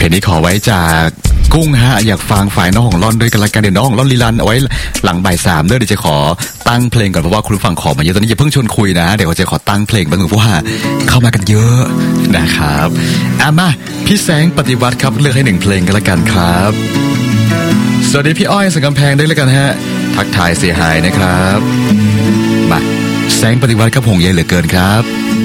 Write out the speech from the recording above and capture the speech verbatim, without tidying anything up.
ลงนี้ขอไว้จากกุ้งฮะอยากฟังฝ่ายน้องของร่อนด้วยกันละกันเดี๋ยวน้องของร่อนลีลันเอาไว้หลังบ่ายสามเด้อเดี๋ยวจะขอตั้งเพลงก่อนเพราะว่าคุณฟังขอมาเยอะตอนนี้อย่าเพิ่งชวนคุยนะเดี๋ยวจะขอตั้งเพลงบ้างเพราะว่าเข้ามากันเยอะนะครับอ่ะมาพี่แสงปฏิวัติครับเลือกให้หนึ่งเพลงกันละกันครับสวัสดีพี่อ้อยสังกำแพงด้วยละกันฮะทักทายเสียหายนะครับมาแสงปฏิวัติครับหงใยเหลือเกินครับ